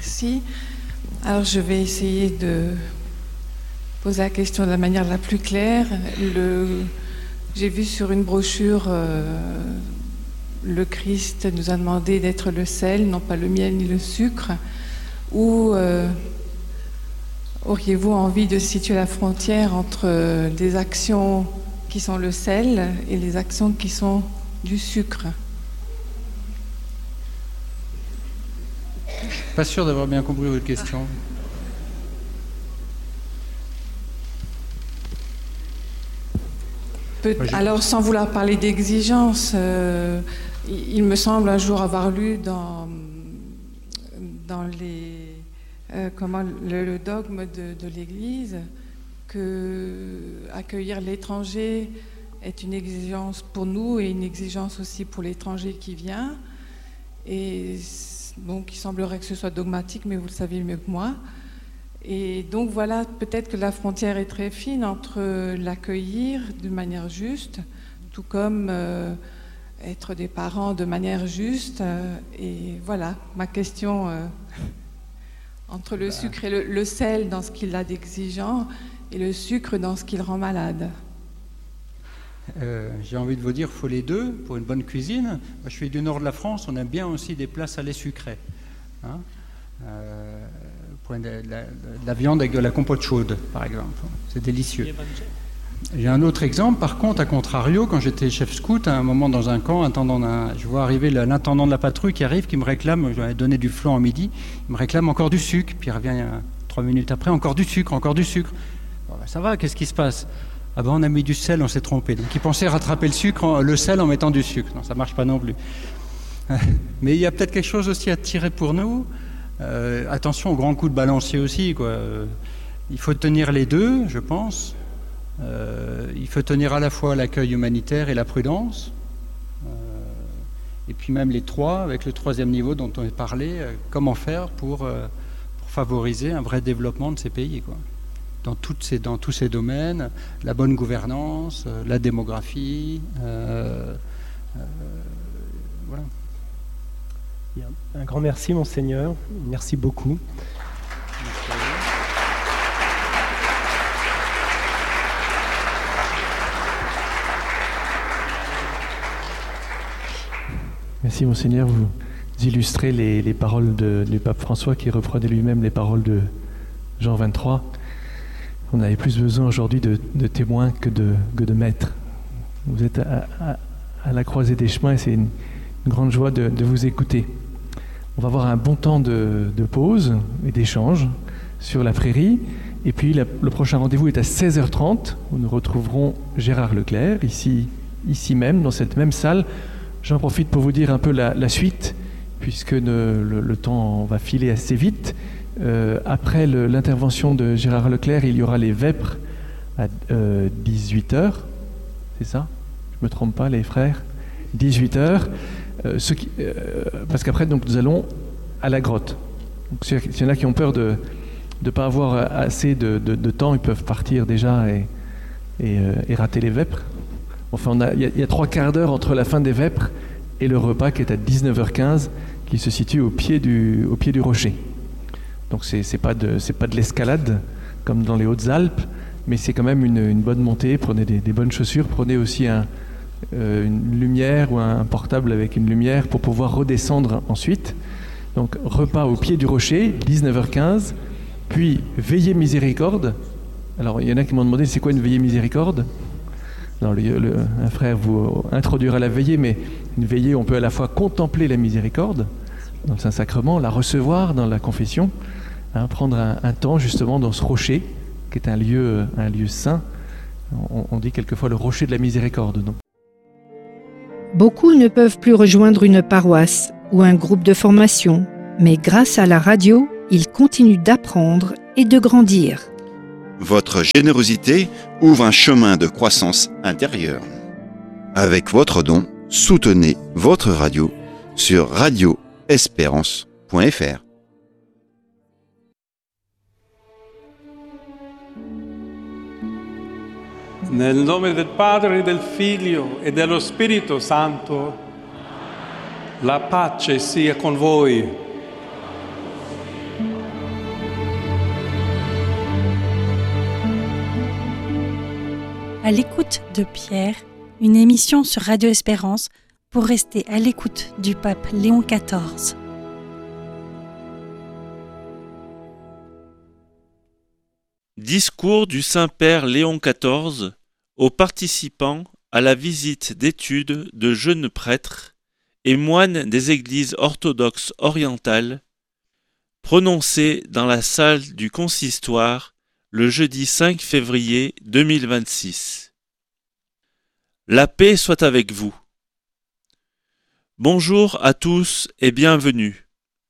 Merci. Alors, je vais essayer de poser la question de la manière la plus claire. J'ai vu sur une brochure, le Christ nous a demandé d'être le sel, non pas le miel ni le sucre. Où auriez-vous envie de situer la frontière entre des actions qui sont le sel et les actions qui sont du sucre? Pas sûr d'avoir bien compris votre question. Alors, sans vouloir parler d'exigence, il me semble un jour avoir lu dans le dogme de l'Église que accueillir l'étranger est une exigence pour nous et une exigence aussi pour l'étranger qui vient. Et donc, il semblerait que ce soit dogmatique, mais vous le savez mieux que moi. Et donc voilà, peut-être que la frontière est très fine entre l'accueillir de manière juste, tout comme être des parents de manière juste. Et voilà, ma question entre le sucre et le sel dans ce qu'il a d'exigeant et le sucre dans ce qu'il rend malade. J'ai envie de vous dire, il faut les deux pour une bonne cuisine. Moi, je suis du nord de la France, on aime bien aussi des plats salés sucrés. Hein, pour la viande avec de la compote chaude, par exemple. C'est délicieux. J'ai un autre exemple, par contre, à contrario, quand j'étais chef scout, à un moment dans un camp, je vois arriver l'intendant de la patrouille qui arrive, qui me réclame, je lui avais donné du flan à midi, il me réclame encore du sucre, puis il revient 3 minutes après, encore du sucre. Bon, ben, ça va, qu'est-ce qui se passe? Ah ben on a mis du sel, on s'est trompé. Donc il pensait rattraper le sel en mettant du sucre. Non, ça marche pas non plus. Mais il y a peut-être quelque chose aussi à tirer pour nous. Attention aux grands coups de balancier aussi, quoi. Il faut tenir les deux, je pense. Il faut tenir à la fois l'accueil humanitaire et la prudence. Et puis même les trois, avec le troisième niveau dont on a parlé, comment faire pour favoriser un vrai développement de ces pays, quoi. Dans tous ces domaines, la bonne gouvernance, la démographie, voilà. Bien. Un grand merci, Monseigneur. Merci beaucoup. Merci, Monseigneur. Vous illustrez les paroles du pape François qui reprenait lui-même les paroles de Jean 23. On avait plus besoin aujourd'hui de témoins que de maîtres. Vous êtes à la croisée des chemins et c'est une grande joie de vous écouter. On va avoir un bon temps de pause et d'échange sur la prairie. Et puis le prochain rendez-vous est à 16h30 où nous retrouverons Gérard Leclerc, ici même, dans cette même salle. J'en profite pour vous dire un peu la suite, puisque le temps va filer assez vite. Après l'intervention de Gérard Leclerc, il y aura les vêpres à 18h. C'est ça? Je ne me trompe pas, les frères? 18h. Parce qu'après, donc, nous allons à la grotte. Donc, s'il y en a qui ont peur de ne pas avoir assez de temps, ils peuvent partir déjà et rater les vêpres. Enfin, il y a 3 quarts d'heure entre la fin des vêpres et le repas qui est à 19h15, qui se situe au pied du rocher. Donc c'est pas de l'escalade comme dans les Hautes-Alpes, mais c'est quand même une bonne montée. Prenez des bonnes chaussures, prenez aussi une lumière ou un portable avec une lumière pour pouvoir redescendre ensuite. Donc repas au pied du rocher, 19h15, puis veillée miséricorde. Alors il y en a qui m'ont demandé c'est quoi une veillée miséricorde. Non, un frère vous introduira la veillée, mais une veillée, on peut à la fois contempler la miséricorde dans le Saint-Sacrement, la recevoir dans la confession, prendre un temps justement dans ce rocher, qui est un lieu saint. On dit quelquefois le rocher de la miséricorde. Donc. Beaucoup ne peuvent plus rejoindre une paroisse ou un groupe de formation, mais grâce à la radio, ils continuent d'apprendre et de grandir. Votre générosité ouvre un chemin de croissance intérieure. Avec votre don, soutenez votre radio sur radioespérance.fr. Nel nome del Padre, del Figlio e dello Spirito Santo, la pace sia con voi. À l'écoute de Pierre, une émission sur Radio Espérance pour rester à l'écoute du pape Léon XIV. Discours du Saint-Père Léon XIV aux participants à la visite d'études de jeunes prêtres et moines des églises orthodoxes orientales, prononcé dans la salle du consistoire le jeudi 5 février 2026. La paix soit avec vous. Bonjour à tous et bienvenue.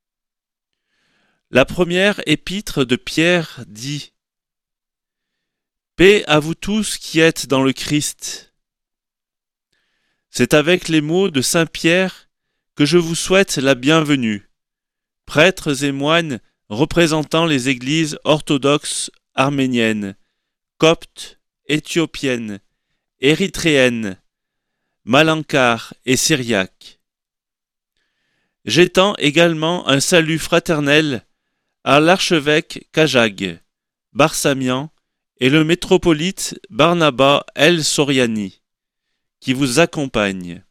La première épître de Pierre dit : Paix à vous tous qui êtes dans le Christ. C'est avec les mots de Saint Pierre que je vous souhaite la bienvenue, prêtres et moines représentant les églises orthodoxes arméniennes, coptes, éthiopiennes, érythréennes, malankars et syriaques. J'étends également un salut fraternel à l'archevêque Kajag, Barsamian et le métropolite Barnaba El Soriani, qui vous accompagnent.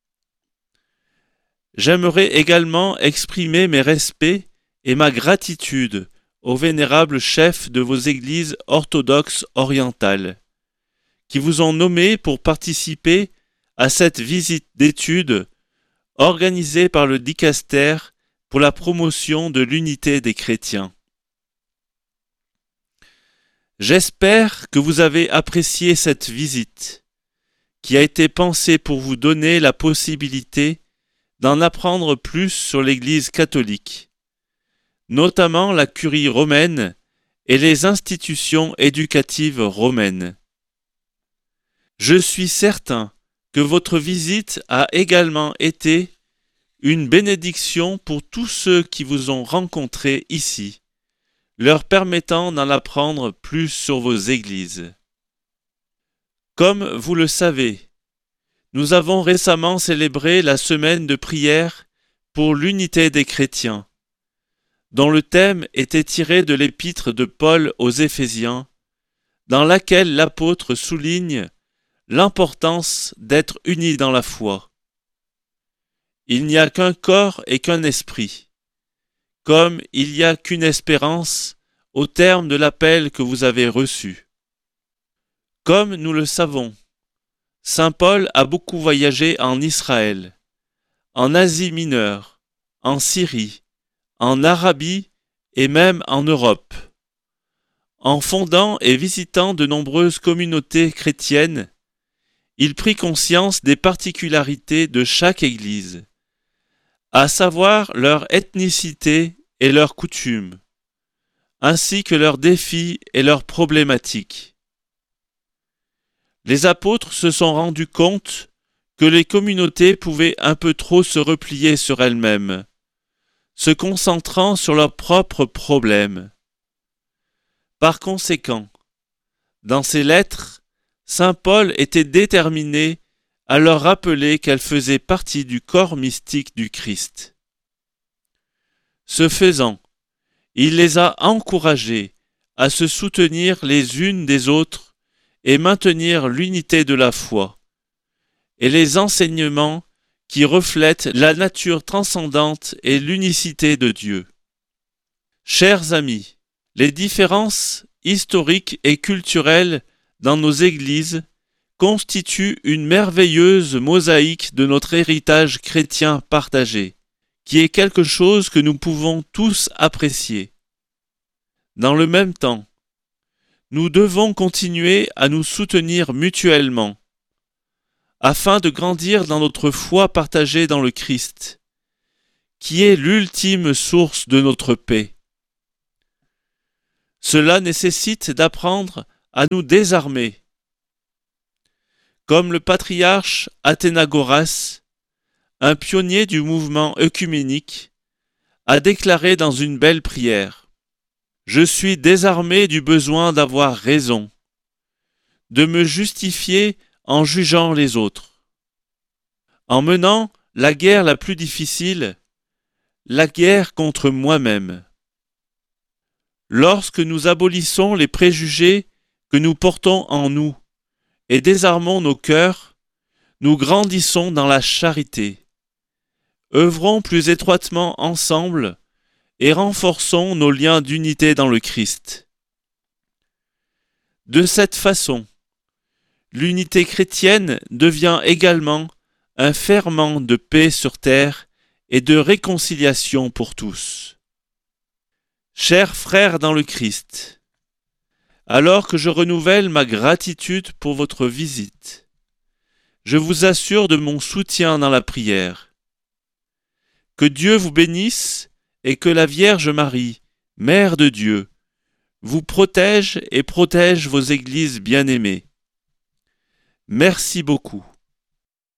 J'aimerais également exprimer mes respects et ma gratitude aux vénérables chefs de vos églises orthodoxes orientales, qui vous ont nommé pour participer à cette visite d'études organisée par le dicaster pour la promotion de l'unité des chrétiens. J'espère que vous avez apprécié cette visite, qui a été pensée pour vous donner la possibilité d'en apprendre plus sur l'Église catholique, notamment la curie romaine et les institutions éducatives romaines. Je suis certain que votre visite a également été une bénédiction pour tous ceux qui vous ont rencontrés ici, leur permettant d'en apprendre plus sur vos églises. Comme vous le savez, nous avons récemment célébré la semaine de prière pour l'unité des chrétiens, dont le thème était tiré de l'épître de Paul aux Éphésiens, dans laquelle l'apôtre souligne l'importance d'être unis dans la foi. Il n'y a qu'un corps et qu'un esprit, comme il n'y a qu'une espérance au terme de l'appel que vous avez reçu. Comme nous le savons, Saint Paul a beaucoup voyagé en Israël, en Asie mineure, en Syrie, en Arabie et même en Europe. En fondant et visitant de nombreuses communautés chrétiennes, il prit conscience des particularités de chaque église, à savoir leur ethnicité et leurs coutumes, ainsi que leurs défis et leurs problématiques. Les apôtres se sont rendus compte que les communautés pouvaient un peu trop se replier sur elles-mêmes, se concentrant sur leurs propres problèmes. Par conséquent, dans ses lettres, Saint Paul était déterminé à leur rappeler qu'elles faisaient partie du corps mystique du Christ. Ce faisant, il les a encouragées à se soutenir les unes des autres et maintenir l'unité de la foi, et les enseignements qui reflètent la nature transcendante et l'unicité de Dieu. Chers amis, les différences historiques et culturelles dans nos églises constituent une merveilleuse mosaïque de notre héritage chrétien partagé, qui est quelque chose que nous pouvons tous apprécier. Dans le même temps, nous devons continuer à nous soutenir mutuellement, afin de grandir dans notre foi partagée dans le Christ, qui est l'ultime source de notre paix. Cela nécessite d'apprendre à nous désarmer. Comme le patriarche Athénagoras, un pionnier du mouvement œcuménique, a déclaré dans une belle prière : « Je suis désarmé du besoin d'avoir raison, de me justifier en jugeant les autres. En menant la guerre la plus difficile, la guerre contre moi-même. lorsque nous abolissons les préjugés que nous portons en nous et désarmons nos cœurs, nous grandissons dans la charité. Œuvrons plus étroitement ensemble et renforçons nos liens d'unité dans le Christ. De cette façon, l'unité chrétienne devient également un ferment de paix sur terre et de réconciliation pour tous. Chers frères dans le Christ, alors que je renouvelle ma gratitude pour votre visite, je vous assure de mon soutien dans la prière. Que Dieu vous bénisse et que la Vierge Marie, Mère de Dieu, vous protège et protège vos églises bien-aimées. Merci beaucoup.